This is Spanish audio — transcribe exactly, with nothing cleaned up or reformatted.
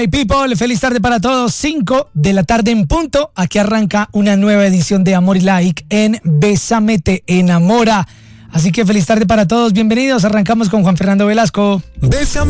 Hey people, feliz tarde para todos, cinco de la tarde en punto. Aquí arranca una nueva edición de Amor y Like en Bésame te enamora. Así que feliz tarde para todos, bienvenidos. Arrancamos con Juan Fernando Velasco. Bésame